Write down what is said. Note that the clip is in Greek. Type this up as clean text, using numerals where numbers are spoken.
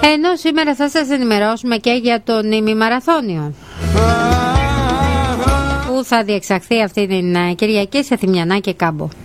Ενώ σήμερα θα σας ενημερώσουμε και για τον ημιμαραθώνιο που θα διεξαχθεί αυτή την Κυριακή σε Θημιανά και Κάμπο.